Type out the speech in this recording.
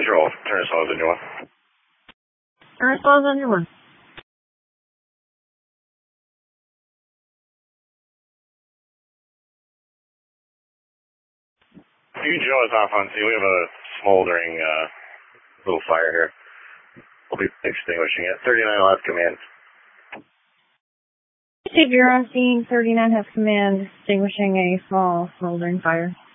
Control, turn us on as a new one. Turn us on as a new one. You can show us off on scene. We have a smoldering little fire here. We'll be extinguishing it. 39 will have command. If you're on scene, 39 has command, extinguishing a small smoldering fire.